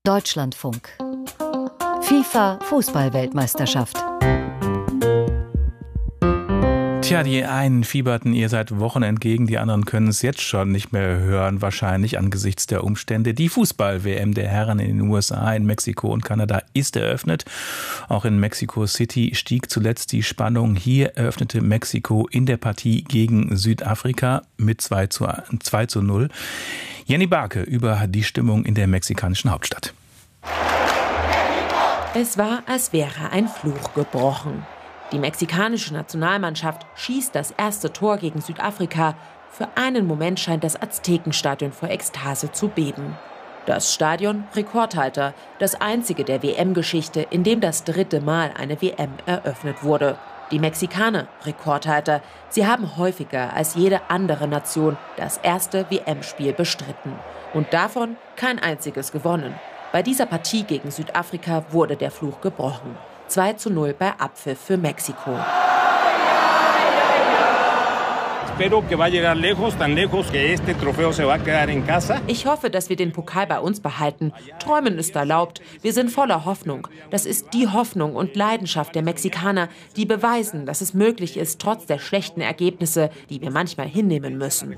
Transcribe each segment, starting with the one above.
Deutschlandfunk. FIFA Fußball-Weltmeisterschaft. Tja, die einen fieberten ihr seit Wochen entgegen, die anderen können es jetzt schon nicht mehr hören, wahrscheinlich angesichts der Umstände. Die Fußball-WM der Herren in den USA, in Mexiko und Kanada ist eröffnet. Auch in Mexico City stieg zuletzt die Spannung. Hier eröffnete Mexiko in der Partie gegen Südafrika mit 2:0. Jenny Barke über die Stimmung in der mexikanischen Hauptstadt. Es war, als wäre ein Fluch gebrochen. Die mexikanische Nationalmannschaft schießt das erste Tor gegen Südafrika. Für einen Moment scheint das Aztekenstadion vor Ekstase zu beben. Das Stadion Rekordhalter, das einzige der WM-Geschichte, in dem das 3. Mal eine WM eröffnet wurde. Die Mexikaner Rekordhalter, sie haben häufiger als jede andere Nation das erste WM-Spiel bestritten. Und davon kein einziges gewonnen. Bei dieser Partie gegen Südafrika wurde der Fluch gebrochen. 2:0 bei Abpfiff für Mexiko. Ich hoffe, dass wir den Pokal bei uns behalten. Träumen ist erlaubt. Wir sind voller Hoffnung. Das ist die Hoffnung und Leidenschaft der Mexikaner, die beweisen, dass es möglich ist, trotz der schlechten Ergebnisse, die wir manchmal hinnehmen müssen.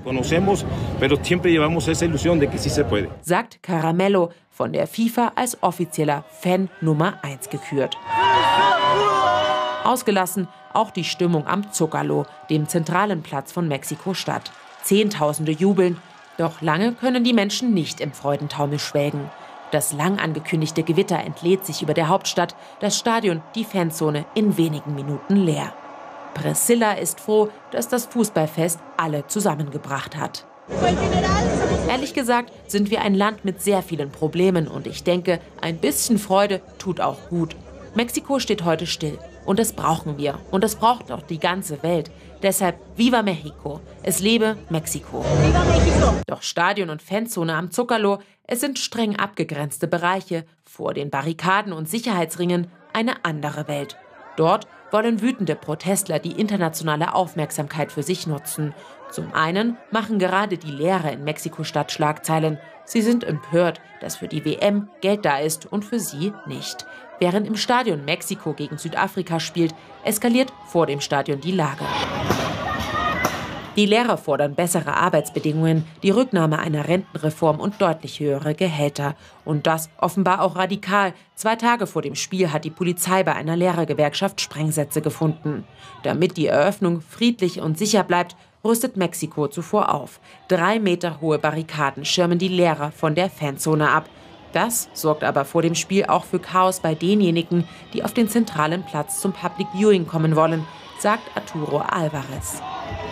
Sagt Caramello, von der FIFA als offizieller Fan Nummer 1 gekürt. Ausgelassen auch die Stimmung am Zócalo, dem zentralen Platz von Mexiko-Stadt. Zehntausende jubeln, doch lange können die Menschen nicht im Freudentaumel schwelgen. Das lang angekündigte Gewitter entlädt sich über der Hauptstadt, das Stadion, die Fanzone in wenigen Minuten leer. Priscilla ist froh, dass das Fußballfest alle zusammengebracht hat. Ehrlich gesagt sind wir ein Land mit sehr vielen Problemen und ich denke, ein bisschen Freude tut auch gut. Mexiko steht heute still und das brauchen wir und das braucht auch die ganze Welt. Deshalb Viva México, es lebe Mexiko. Viva México. Doch Stadion und Fanzone am Zócalo, es sind streng abgegrenzte Bereiche, vor den Barrikaden und Sicherheitsringen eine andere Welt. Dort wollen wütende Protestler die internationale Aufmerksamkeit für sich nutzen. Zum einen machen gerade die Lehrer in Mexiko-Stadt Schlagzeilen. Sie sind empört, dass für die WM Geld da ist und für sie nicht. Während im Stadion Mexiko gegen Südafrika spielt, eskaliert vor dem Stadion die Lage. Die Lehrer fordern bessere Arbeitsbedingungen, die Rücknahme einer Rentenreform und deutlich höhere Gehälter. Und das offenbar auch radikal. 2 Tage vor dem Spiel hat die Polizei bei einer Lehrergewerkschaft Sprengsätze gefunden. Damit die Eröffnung friedlich und sicher bleibt, rüstet Mexiko zuvor auf. 3 Meter hohe Barrikaden schirmen die Lehrer von der Fanzone ab. Das sorgt aber vor dem Spiel auch für Chaos bei denjenigen, die auf den zentralen Platz zum Public Viewing kommen wollen, sagt Arturo Alvarez.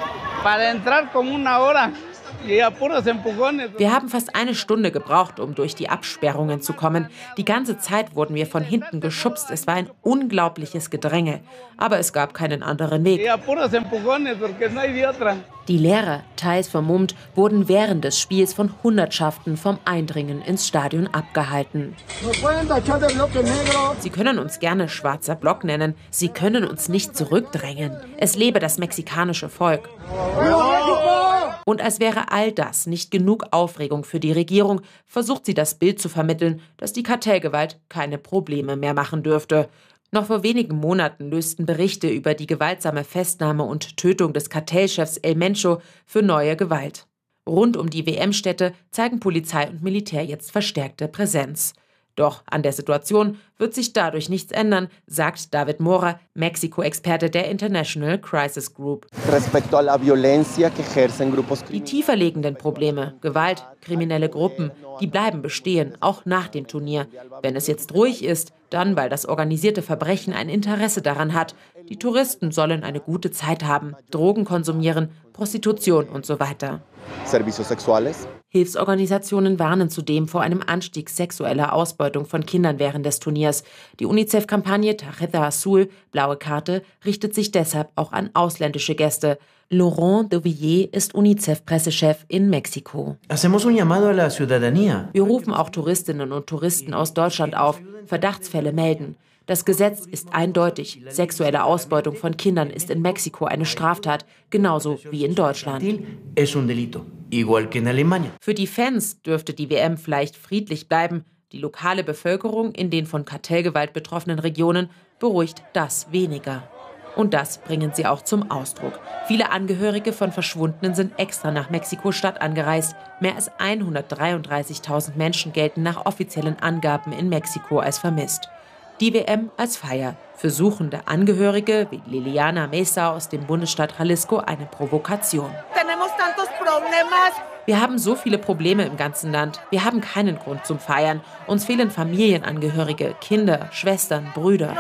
Wir haben fast 1 Stunde gebraucht, um durch die Absperrungen zu kommen. Die ganze Zeit wurden wir von hinten geschubst. Es war ein unglaubliches Gedränge. Aber es gab keinen anderen Weg. Die Lehrer, teils vermummt, wurden während des Spiels von Hundertschaften vom Eindringen ins Stadion abgehalten. Sie können uns gerne schwarzer Block nennen. Sie können uns nicht zurückdrängen. Es lebe das mexikanische Volk. Und als wäre all das nicht genug Aufregung für die Regierung, versucht sie das Bild zu vermitteln, dass die Kartellgewalt keine Probleme mehr machen dürfte. Noch vor wenigen Monaten lösten Berichte über die gewaltsame Festnahme und Tötung des Kartellchefs El Mencho für neue Gewalt. Rund um die WM-Stätte zeigen Polizei und Militär jetzt verstärkte Präsenz. Doch an der Situation wird sich dadurch nichts ändern, sagt David Mora, Mexiko-Experte der International Crisis Group. Die tiefer liegenden Probleme, Gewalt, kriminelle Gruppen, die bleiben bestehen, auch nach dem Turnier. Wenn es jetzt ruhig ist, dann weil das organisierte Verbrechen ein Interesse daran hat. Die Touristen sollen eine gute Zeit haben, Drogen konsumieren, Prostitution und so weiter. Hilfsorganisationen warnen zudem vor einem Anstieg sexueller Ausbeutung von Kindern während des Turniers. Die UNICEF-Kampagne Tarjeta Azul, blaue Karte, richtet sich deshalb auch an ausländische Gäste. Laurent de Villiers ist UNICEF-Pressechef in Mexiko. Wir rufen auch Touristinnen und Touristen aus Deutschland auf, Verdachtsfälle melden. Das Gesetz ist eindeutig. Sexuelle Ausbeutung von Kindern ist in Mexiko eine Straftat, genauso wie in Deutschland. Für die Fans dürfte die WM vielleicht friedlich bleiben, Die lokale Bevölkerung in den von Kartellgewalt betroffenen Regionen beruhigt das weniger. Und das bringen sie auch zum Ausdruck. Viele Angehörige von Verschwundenen sind extra nach Mexiko-Stadt angereist. Mehr als 133.000 Menschen gelten nach offiziellen Angaben in Mexiko als vermisst. Die WM als Feier. Für suchende Angehörige wie Liliana Mesa aus dem Bundesstaat Jalisco eine Provokation. Wir haben so viele Probleme im ganzen Land. Wir haben keinen Grund zum Feiern. Uns fehlen Familienangehörige, Kinder, Schwestern, Brüder.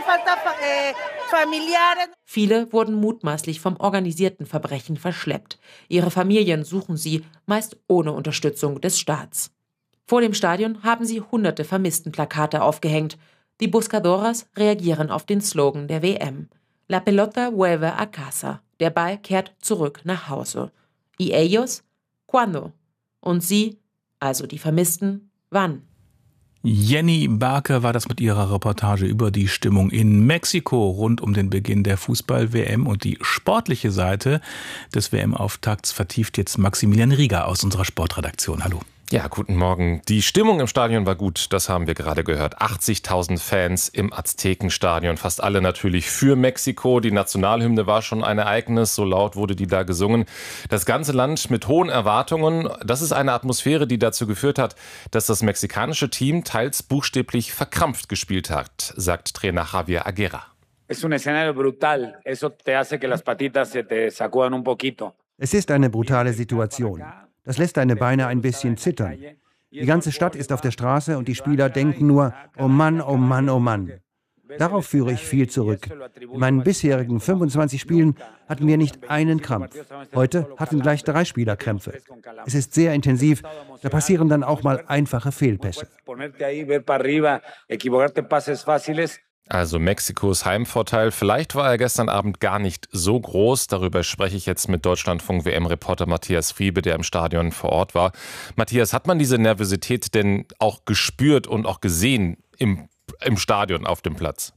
Viele wurden mutmaßlich vom organisierten Verbrechen verschleppt. Ihre Familien suchen sie, meist ohne Unterstützung des Staats. Vor dem Stadion haben sie hunderte Vermisstenplakate aufgehängt. Die Buscadoras reagieren auf den Slogan der WM. La pelota vuelve a casa. Der Ball kehrt zurück nach Hause. Y ellos, ¿cuándo? Und sie, also die Vermissten, wann? Jenny Barke war das mit ihrer Reportage über die Stimmung in Mexiko rund um den Beginn der Fußball-WM, und die sportliche Seite des WM-Auftakts vertieft jetzt Maximilian Rieger aus unserer Sportredaktion. Hallo. Ja, guten Morgen. Die Stimmung im Stadion war gut, das haben wir gerade gehört. 80.000 Fans im Aztekenstadion, fast alle natürlich für Mexiko. Die Nationalhymne war schon ein Ereignis, so laut wurde die da gesungen. Das ganze Land mit hohen Erwartungen. Das ist eine Atmosphäre, die dazu geführt hat, dass das mexikanische Team teils buchstäblich verkrampft gespielt hat, sagt Trainer Javier Aguirre. Es un escenario brutal. Eso te hace que las patitas se te sacudan un poquito. Es ist eine brutale Situation. Das lässt deine Beine ein bisschen zittern. Die ganze Stadt ist auf der Straße und die Spieler denken nur, oh Mann, oh Mann, oh Mann. Darauf führe ich viel zurück. In meinen bisherigen 25 Spielen hatten wir nicht einen Krampf. Heute hatten gleich 3 Spieler Krämpfe. Es ist sehr intensiv, da passieren dann auch mal einfache Fehlpässe. Also Mexikos Heimvorteil, vielleicht war er gestern Abend gar nicht so groß. Darüber spreche ich jetzt mit Deutschlandfunk-WM-Reporter Matthias Friebe, der im Stadion vor Ort war. Matthias, hat man diese Nervosität denn auch gespürt und auch gesehen im Stadion auf dem Platz?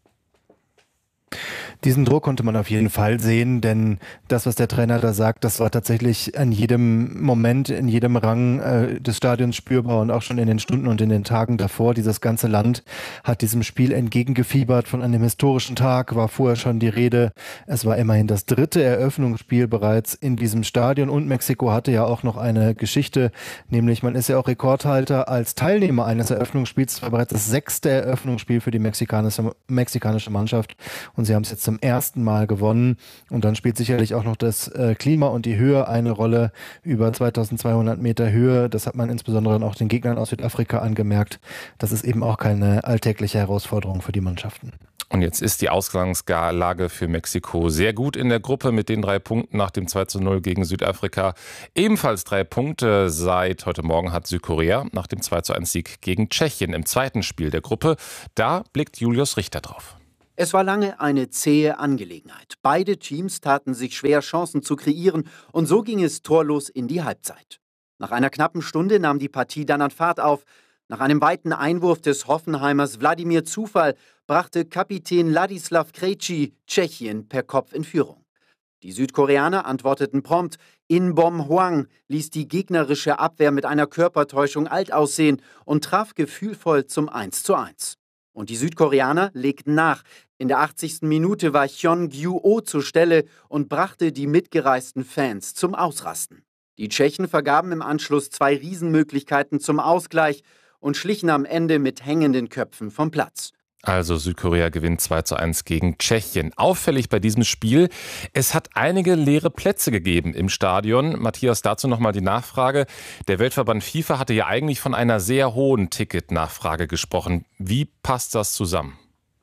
Diesen Druck konnte man auf jeden Fall sehen, denn das, was der Trainer da sagt, das war tatsächlich an jedem Moment, in jedem Rang des Stadions spürbar und auch schon in den Stunden und in den Tagen davor. Dieses ganze Land hat diesem Spiel entgegengefiebert. Von einem historischen Tag war vorher schon die Rede. Es war immerhin das 3. Eröffnungsspiel bereits in diesem Stadion, und Mexiko hatte ja auch noch eine Geschichte, nämlich man ist ja auch Rekordhalter als Teilnehmer eines Eröffnungsspiels. Es war bereits das 6. Eröffnungsspiel für die mexikanische Mannschaft, und sie haben es jetzt zum ersten Mal gewonnen. Und dann spielt sicherlich auch noch das Klima und die Höhe eine Rolle. Über 2200 Meter Höhe, das hat man insbesondere auch den Gegnern aus Südafrika angemerkt. Das ist eben auch keine alltägliche Herausforderung für die Mannschaften. Und jetzt ist die Ausgangslage für Mexiko sehr gut in der Gruppe mit den 3 Punkten nach dem 2:0 gegen Südafrika. Ebenfalls 3 Punkte seit heute Morgen hat Südkorea nach dem 2:1-Sieg gegen Tschechien im zweiten Spiel der Gruppe. Da blickt Julius Richter drauf. Es war lange eine zähe Angelegenheit. Beide Teams taten sich schwer, Chancen zu kreieren, und so ging es torlos in die Halbzeit. Nach einer knappen Stunde nahm die Partie dann an Fahrt auf. Nach einem weiten Einwurf des Hoffenheimers Wladimir Zufall brachte Kapitän Ladislav Krejci Tschechien per Kopf in Führung. Die Südkoreaner antworteten prompt. Inbom Hwang ließ die gegnerische Abwehr mit einer Körpertäuschung alt aussehen und traf gefühlvoll zum 1:1. Und die Südkoreaner legten nach. In der 80. Minute war Hyun Gyu-oh zur Stelle und brachte die mitgereisten Fans zum Ausrasten. Die Tschechen vergaben im Anschluss 2 Riesenmöglichkeiten zum Ausgleich und schlichen am Ende mit hängenden Köpfen vom Platz. Also Südkorea gewinnt 2:1 gegen Tschechien. Auffällig bei diesem Spiel, es hat einige leere Plätze gegeben im Stadion. Matthias, dazu nochmal die Nachfrage. Der Weltverband FIFA hatte ja eigentlich von einer sehr hohen Ticketnachfrage gesprochen. Wie passt das zusammen?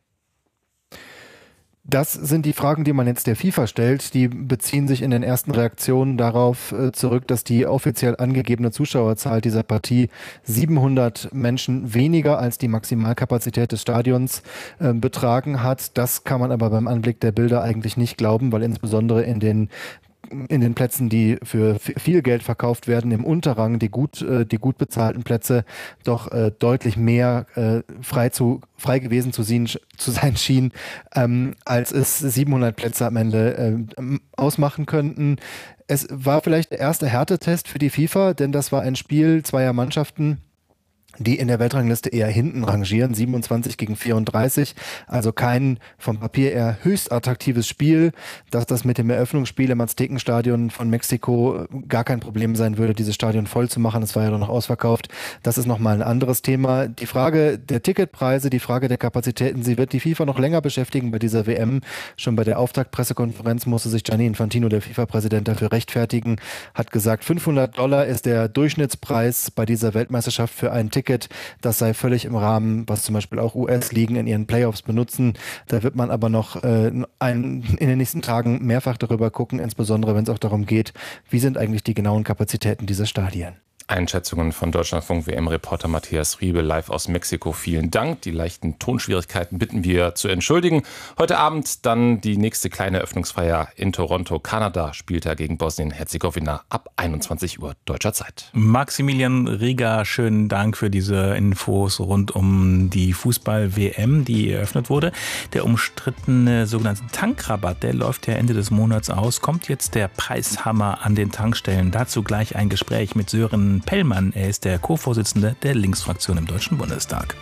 Das sind die Fragen, die man jetzt der FIFA stellt. Die beziehen sich in den ersten Reaktionen darauf zurück, dass die offiziell angegebene Zuschauerzahl dieser Partie 700 Menschen weniger als die Maximalkapazität des Stadions betragen hat. Das kann man aber beim Anblick der Bilder eigentlich nicht glauben, weil insbesondere in den Plätzen, die für viel Geld verkauft werden, im Unterrang, die gut bezahlten Plätze, doch deutlich mehr frei gewesen zu sein schien, als es 700 Plätze am Ende ausmachen könnten. Es war vielleicht der erste Härtetest für die FIFA, denn das war ein Spiel zweier Mannschaften, die in der Weltrangliste eher hinten rangieren, 27 gegen 34, also kein vom Papier eher höchst attraktives Spiel, dass das mit dem Eröffnungsspiel im Aztekenstadion von Mexiko gar kein Problem sein würde, dieses Stadion voll zu machen, es war ja noch ausverkauft, das ist nochmal ein anderes Thema. Die Frage der Ticketpreise, die Frage der Kapazitäten, sie wird die FIFA noch länger beschäftigen bei dieser WM. Schon bei der Auftaktpressekonferenz musste sich Gianni Infantino, der FIFA-Präsident, dafür rechtfertigen, hat gesagt, $500 ist der Durchschnittspreis bei dieser Weltmeisterschaft für ein Ticket. Das sei völlig im Rahmen, was zum Beispiel auch US-Ligen in ihren Playoffs benutzen. Da wird man aber noch in den nächsten Tagen mehrfach darüber gucken, insbesondere wenn es auch darum geht, wie sind eigentlich die genauen Kapazitäten dieser Stadien. Einschätzungen von Deutschlandfunk-WM-Reporter Matthias Riebe live aus Mexiko. Vielen Dank. Die leichten Tonschwierigkeiten bitten wir zu entschuldigen. Heute Abend dann die nächste kleine Eröffnungsfeier in Toronto. Kanada spielt da gegen Bosnien-Herzegowina ab 21 Uhr deutscher Zeit. Maximilian Rieger, schönen Dank für diese Infos rund um die Fußball-WM, die eröffnet wurde. Der umstrittene sogenannte Tankrabatt, der läuft ja Ende des Monats aus. Kommt jetzt der Preishammer an den Tankstellen? Dazu gleich ein Gespräch mit Sören Pellmann. Er ist der Co-Vorsitzende der Linksfraktion im Deutschen Bundestag.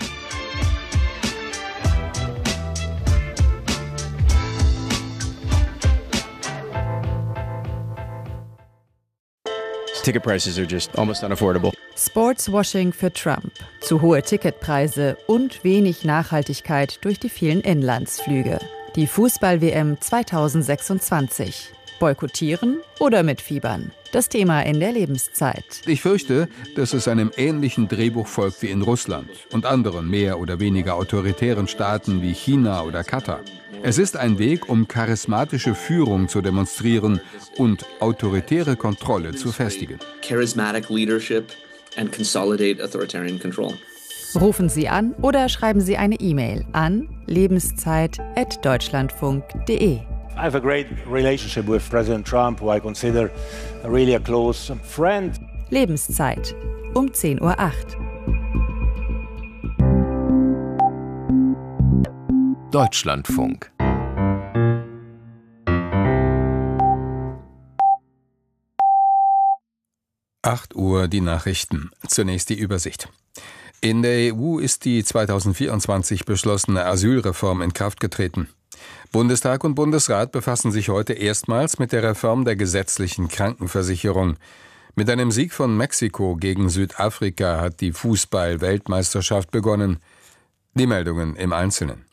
Ticket prices are just almost unaffordable. Sportswashing für Trump, zu hohe Ticketpreise und wenig Nachhaltigkeit durch die vielen Inlandsflüge. Die Fußball-WM 2026. Boykottieren oder mitfiebern? Das Thema in der Lebenszeit. Ich fürchte, dass es einem ähnlichen Drehbuch folgt wie in Russland und anderen mehr oder weniger autoritären Staaten wie China oder Katar. Es ist ein Weg, um charismatische Führung zu demonstrieren und autoritäre Kontrolle zu festigen. Charismatic leadership and consolidate authoritarian control. Rufen Sie an oder schreiben Sie eine E-Mail an lebenszeit@deutschlandfunk.de. I have a great relationship with President Trump, who I consider really a close friend. Lebenszeit um 10:08 Uhr. Deutschlandfunk. Uhr die Nachrichten. Zunächst die Übersicht. In der EU ist die 2024 beschlossene Asylreform in Kraft getreten. Bundestag und Bundesrat befassen sich heute erstmals mit der Reform der gesetzlichen Krankenversicherung. Mit einem Sieg von Mexiko gegen Südafrika hat die Fußball-Weltmeisterschaft begonnen. Die Meldungen im Einzelnen.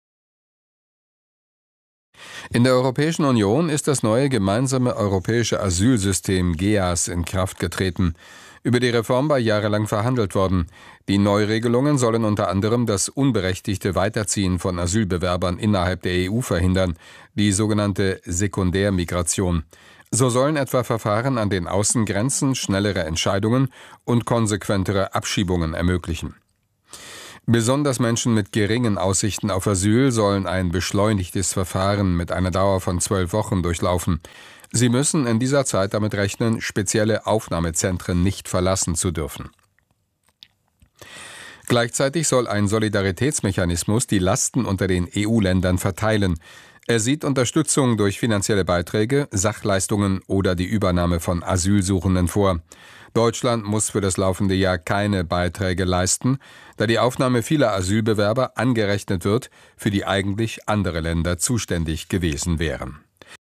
In der Europäischen Union ist das neue gemeinsame europäische Asylsystem GEAS in Kraft getreten. Über die Reform war jahrelang verhandelt worden. Die Neuregelungen sollen unter anderem das unberechtigte Weiterziehen von Asylbewerbern innerhalb der EU verhindern, die sogenannte Sekundärmigration. So sollen etwa Verfahren an den Außengrenzen schnellere Entscheidungen und konsequentere Abschiebungen ermöglichen. Besonders Menschen mit geringen Aussichten auf Asyl sollen ein beschleunigtes Verfahren mit einer Dauer von 12 Wochen durchlaufen. Sie müssen in dieser Zeit damit rechnen, spezielle Aufnahmezentren nicht verlassen zu dürfen. Gleichzeitig soll ein Solidaritätsmechanismus die Lasten unter den EU-Ländern verteilen. Er sieht Unterstützung durch finanzielle Beiträge, Sachleistungen oder die Übernahme von Asylsuchenden vor. Deutschland muss für das laufende Jahr keine Beiträge leisten, da die Aufnahme vieler Asylbewerber angerechnet wird, für die eigentlich andere Länder zuständig gewesen wären.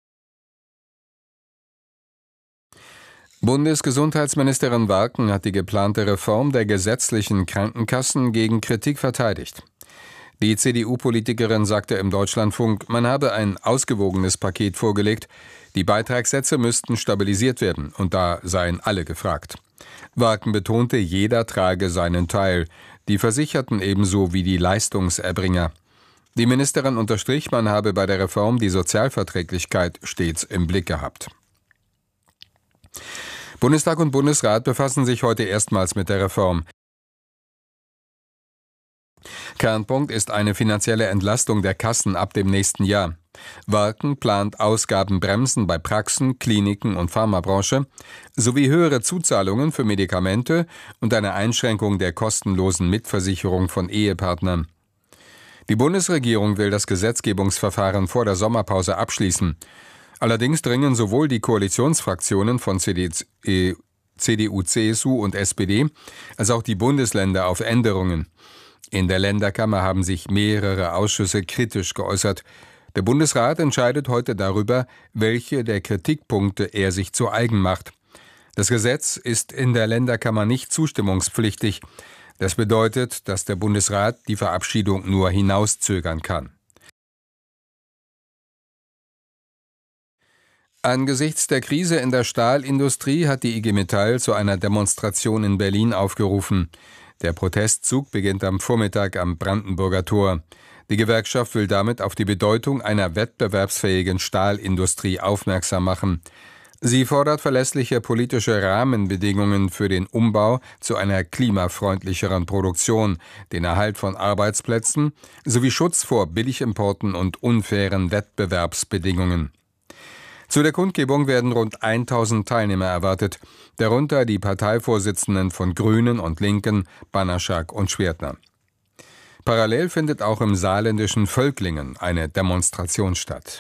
Bundesgesundheitsministerin Warken hat die geplante Reform der gesetzlichen Krankenkassen gegen Kritik verteidigt. Die CDU-Politikerin sagte im Deutschlandfunk, man habe ein ausgewogenes Paket vorgelegt, die Beitragssätze müssten stabilisiert werden und da seien alle gefragt. Warken betonte, jeder trage seinen Teil, die Versicherten ebenso wie die Leistungserbringer. Die Ministerin unterstrich, man habe bei der Reform die Sozialverträglichkeit stets im Blick gehabt. Bundestag und Bundesrat befassen sich heute erstmals mit der Reform. Kernpunkt ist eine finanzielle Entlastung der Kassen ab dem nächsten Jahr. Warken plant Ausgabenbremsen bei Praxen, Kliniken und Pharmabranche sowie höhere Zuzahlungen für Medikamente und eine Einschränkung der kostenlosen Mitversicherung von Ehepartnern. Die Bundesregierung will das Gesetzgebungsverfahren vor der Sommerpause abschließen. Allerdings dringen sowohl die Koalitionsfraktionen von CDU CDU, CSU und SPD, als auch die Bundesländer auf Änderungen. In der Länderkammer haben sich mehrere Ausschüsse kritisch geäußert. Der Bundesrat entscheidet heute darüber, welche der Kritikpunkte er sich zu eigen macht. Das Gesetz ist in der Länderkammer nicht zustimmungspflichtig. Das bedeutet, dass der Bundesrat die Verabschiedung nur hinauszögern kann. Angesichts der Krise in der Stahlindustrie hat die IG Metall zu einer Demonstration in Berlin aufgerufen. Der Protestzug beginnt am Vormittag am Brandenburger Tor. Die Gewerkschaft will damit auf die Bedeutung einer wettbewerbsfähigen Stahlindustrie aufmerksam machen. Sie fordert verlässliche politische Rahmenbedingungen für den Umbau zu einer klimafreundlicheren Produktion, den Erhalt von Arbeitsplätzen sowie Schutz vor Billigimporten und unfairen Wettbewerbsbedingungen. Zu der Kundgebung werden rund 1000 Teilnehmer erwartet, darunter die Parteivorsitzenden von Grünen und Linken, Banaschak und Schwertner. Parallel findet auch im saarländischen Völklingen eine Demonstration statt.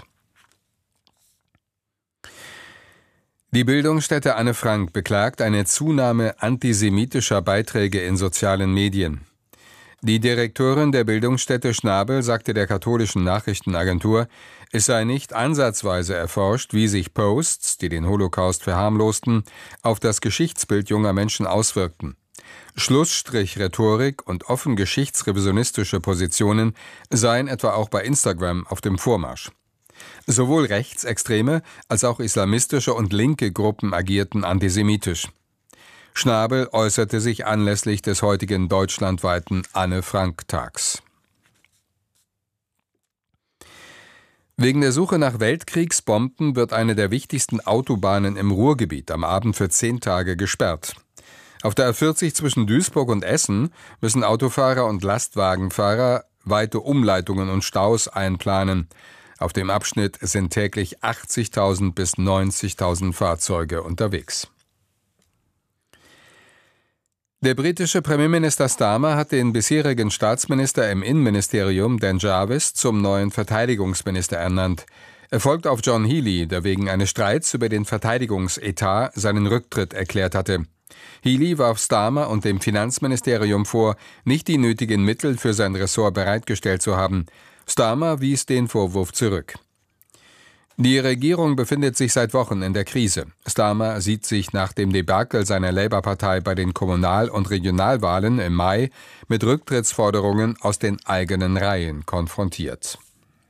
Die Bildungsstätte Anne Frank beklagt eine Zunahme antisemitischer Beiträge in sozialen Medien. Die Direktorin der Bildungsstätte Schnabel sagte der katholischen Nachrichtenagentur, es sei nicht ansatzweise erforscht, wie sich Posts, die den Holocaust verharmlosten, auf das Geschichtsbild junger Menschen auswirkten. Schlussstrich-Rhetorik und offen geschichtsrevisionistische Positionen seien etwa auch bei Instagram auf dem Vormarsch. Sowohl rechtsextreme als auch islamistische und linke Gruppen agierten antisemitisch. Schnabel äußerte sich anlässlich des heutigen deutschlandweiten Anne-Frank-Tags. Wegen der Suche nach Weltkriegsbomben wird eine der wichtigsten Autobahnen im Ruhrgebiet am Abend für 10 Tage gesperrt. Auf der A40 zwischen Duisburg und Essen müssen Autofahrer und Lastwagenfahrer weite Umleitungen und Staus einplanen. Auf dem Abschnitt sind täglich 80.000 bis 90.000 Fahrzeuge unterwegs. Der britische Premierminister Starmer hat den bisherigen Staatsminister im Innenministerium, Dan Jarvis, zum neuen Verteidigungsminister ernannt. Er folgt auf John Healey, der wegen eines Streits über den Verteidigungsetat seinen Rücktritt erklärt hatte. Healey warf Starmer und dem Finanzministerium vor, nicht die nötigen Mittel für sein Ressort bereitgestellt zu haben. Starmer wies den Vorwurf zurück. Die Regierung befindet sich seit Wochen in der Krise. Starmer sieht sich nach dem Debakel seiner Labour-Partei bei den Kommunal- und Regionalwahlen im Mai mit Rücktrittsforderungen aus den eigenen Reihen konfrontiert.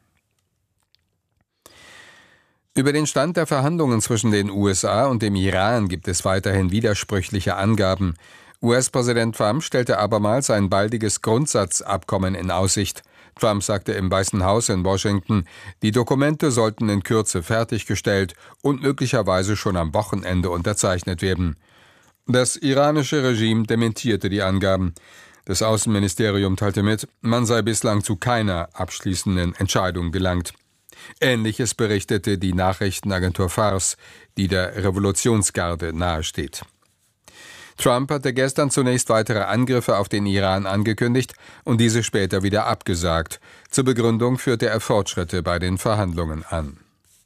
Über den Stand der Verhandlungen zwischen den USA und dem Iran gibt es weiterhin widersprüchliche Angaben. US-Präsident Trump stellte abermals ein baldiges Grundsatzabkommen in Aussicht. Trump sagte im Weißen Haus in Washington, die Dokumente sollten in Kürze fertiggestellt und möglicherweise schon am Wochenende unterzeichnet werden. Das iranische Regime dementierte die Angaben. Das Außenministerium teilte mit, man sei bislang zu keiner abschließenden Entscheidung gelangt. Ähnliches berichtete die Nachrichtenagentur Fars, die der Revolutionsgarde nahesteht. Trump hatte gestern zunächst weitere Angriffe auf den Iran angekündigt und diese später wieder abgesagt. Zur Begründung führte er Fortschritte bei den Verhandlungen an.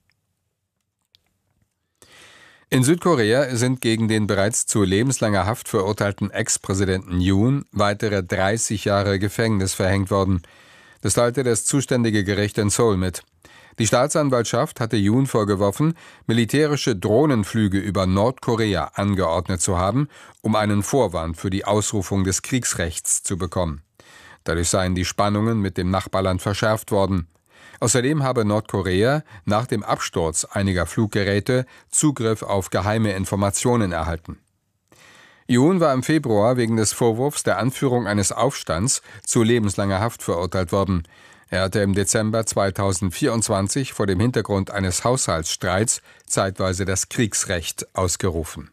In Südkorea sind gegen den bereits zu lebenslanger Haft verurteilten Ex-Präsidenten Yoon weitere 30 Jahre Gefängnis verhängt worden. Das teilte das zuständige Gericht in Seoul mit. Die Staatsanwaltschaft hatte Yoon vorgeworfen, militärische Drohnenflüge über Nordkorea angeordnet zu haben, um einen Vorwand für die Ausrufung des Kriegsrechts zu bekommen. Dadurch seien die Spannungen mit dem Nachbarland verschärft worden. Außerdem habe Nordkorea nach dem Absturz einiger Fluggeräte Zugriff auf geheime Informationen erhalten. Yoon war im Februar wegen des Vorwurfs der Anführung eines Aufstands zu lebenslanger Haft verurteilt worden. Er hatte im Dezember 2024 vor dem Hintergrund eines Haushaltsstreits zeitweise das Kriegsrecht ausgerufen.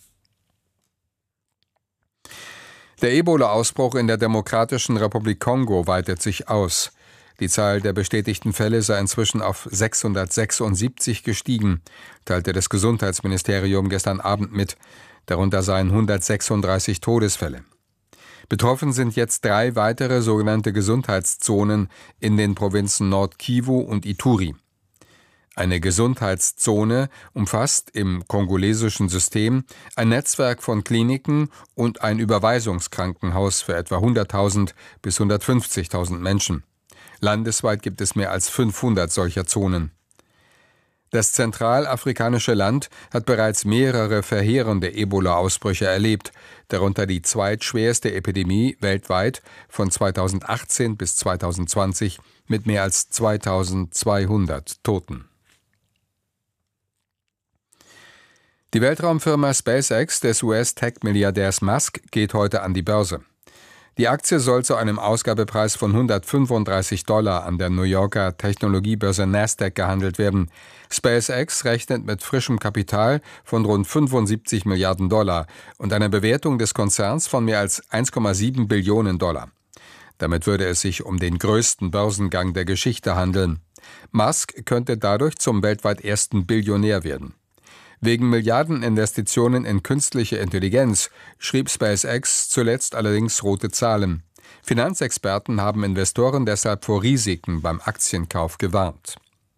Der Ebola-Ausbruch in der Demokratischen Republik Kongo weitet sich aus. Die Zahl der bestätigten Fälle sei inzwischen auf 676 gestiegen, teilte das Gesundheitsministerium gestern Abend mit. Darunter seien 136 Todesfälle. Betroffen sind jetzt 3 weitere sogenannte Gesundheitszonen in den Provinzen Nord-Kivu und Ituri. Eine Gesundheitszone umfasst im kongolesischen System ein Netzwerk von Kliniken und ein Überweisungskrankenhaus für etwa 100.000 bis 150.000 Menschen. Landesweit gibt es mehr als 500 solcher Zonen. Das zentralafrikanische Land hat bereits mehrere verheerende Ebola-Ausbrüche erlebt, darunter die zweitschwerste Epidemie weltweit von 2018 bis 2020 mit mehr als 2200 Toten. Die Weltraumfirma SpaceX des US-Tech-Milliardärs Musk geht heute an die Börse. Die Aktie soll zu einem Ausgabepreis von $135 an der New Yorker Technologiebörse Nasdaq gehandelt werden. SpaceX rechnet mit frischem Kapital von rund $75 Milliarden und einer Bewertung des Konzerns von mehr als $1,7 Billionen. Damit würde es sich um den größten Börsengang der Geschichte handeln. Musk könnte dadurch zum weltweit ersten Billionär werden. Wegen Milliardeninvestitionen in künstliche Intelligenz schrieb SpaceX zuletzt allerdings rote Zahlen. Finanzexperten haben Investoren deshalb vor Risiken beim Aktienkauf gewarnt.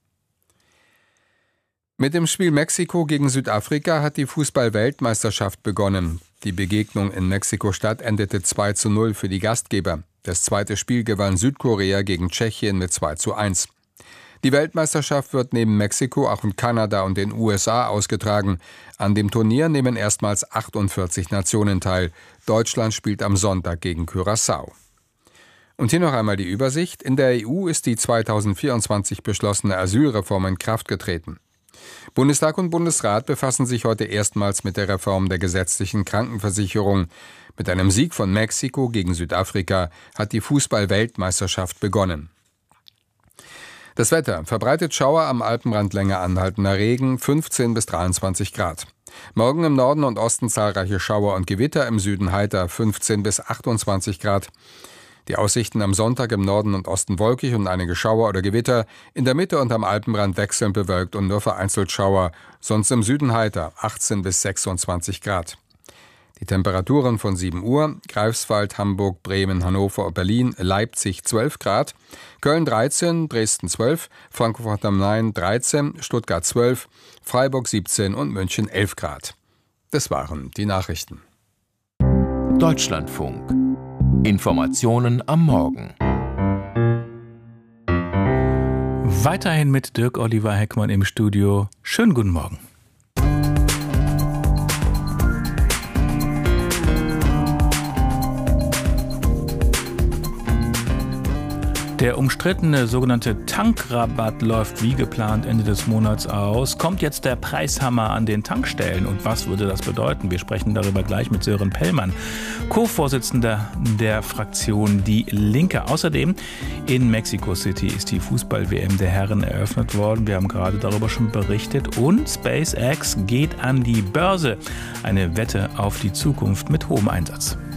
Mit dem Spiel Mexiko gegen Südafrika hat die Fußball-Weltmeisterschaft begonnen. Die Begegnung in Mexiko-Stadt endete 2:0 für die Gastgeber. Das zweite Spiel gewann Südkorea gegen Tschechien mit 2:1. Die Weltmeisterschaft wird neben Mexiko auch in Kanada und den USA ausgetragen. An dem Turnier nehmen erstmals 48 Nationen teil. Deutschland spielt am Sonntag gegen Curaçao. Und hier noch einmal die Übersicht. In der EU ist die 2024 beschlossene Asylreform in Kraft getreten. Bundestag und Bundesrat befassen sich heute erstmals mit der Reform der gesetzlichen Krankenversicherung. Mit einem Sieg von Mexiko gegen Südafrika hat die Fußball-Weltmeisterschaft begonnen. Das Wetter: verbreitet Schauer, am Alpenrand länger anhaltender Regen, 15 bis 23 Grad. Morgen im Norden und Osten zahlreiche Schauer und Gewitter, im Süden heiter, 15 bis 28 Grad. Die Aussichten am Sonntag im Norden und Osten wolkig und einige Schauer oder Gewitter, in der Mitte und am Alpenrand wechselnd bewölkt und nur vereinzelt Schauer, sonst im Süden heiter, 18 bis 26 Grad. Die Temperaturen von 7 Uhr, Greifswald, Hamburg, Bremen, Hannover, Berlin, Leipzig 12 Grad, Köln 13, Dresden 12, Frankfurt am Main 13, Stuttgart 12, Freiburg 17 und München 11 Grad. Das waren die Nachrichten. Deutschlandfunk. Informationen am Morgen. Weiterhin mit Dirk Oliver Heckmann im Studio. Schönen guten Morgen. Der umstrittene sogenannte Tankrabatt läuft wie geplant Ende des Monats aus. Kommt jetzt der Preishammer an den Tankstellen und was würde das bedeuten? Wir sprechen darüber gleich mit Sören Pellmann, Co-Vorsitzender der Fraktion Die Linke. Außerdem in Mexico City ist die Fußball-WM der Herren eröffnet worden. Wir haben gerade darüber schon berichtet. Und SpaceX geht an die Börse. Eine Wette auf die Zukunft mit hohem Einsatz.